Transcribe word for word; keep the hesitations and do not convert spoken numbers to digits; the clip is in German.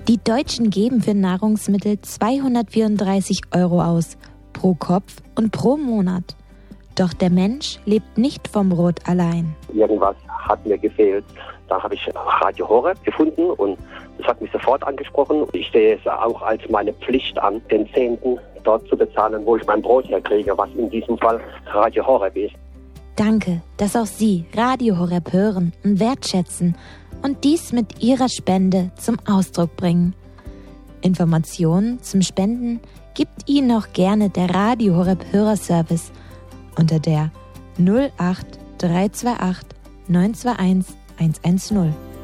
Die Deutschen geben für Nahrungsmittel zweihundertvierunddreißig Euro aus, pro Kopf und pro Monat. Doch der Mensch lebt nicht vom Brot allein. Irgendwas hat mir gefehlt. Da habe ich Radio Horeb gefunden und das hat mich sofort angesprochen. Ich sehe es auch als meine Pflicht an, den Zehnten dort zu bezahlen, wo ich mein Brot herkriege, was in diesem Fall Radio Horeb ist. Danke, dass auch Sie Radio Horeb hören und wertschätzen und dies mit Ihrer Spende zum Ausdruck bringen. Informationen zum Spenden gibt Ihnen auch gerne der Radio Horeb Hörerservice unter der null acht drei zwei acht neun zwei eins eins eins null.